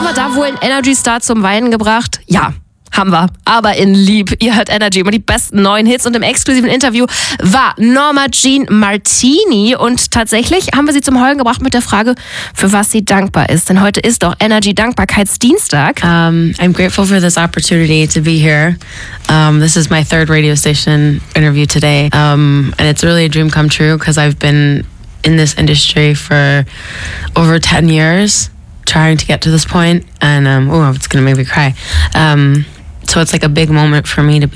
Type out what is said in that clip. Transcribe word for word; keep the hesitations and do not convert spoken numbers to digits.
wir da wohl einen Energy Star zum Weinen gebracht? Ja. Haben wir, aber in lieb. Ihr hört Energy, immer die besten neuen Hits. Und im exklusiven Interview war Norma Jean Martini. Und tatsächlich haben wir sie zum Heulen gebracht mit der Frage, für was sie dankbar ist. Denn heute ist doch Energy Dankbarkeitsdienstag. Um, I'm grateful for this opportunity to be here. Um, this is my third radio station interview today. Um, and it's really a dream come true because I've been in this industry for over ten years, trying to get to this point. And, um, oh, it's going to make me cry. Um, So it's like a big moment for me to be